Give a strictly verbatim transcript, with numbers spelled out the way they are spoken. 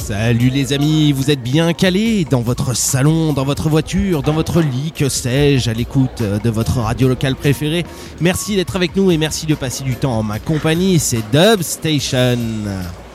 Salut les amis, vous êtes bien calés dans votre salon, dans votre voiture, dans votre lit, que sais-je, à l'écoute de votre radio locale préférée. Merci d'être avec nous et merci de passer du temps en ma compagnie, c'est Dub Station.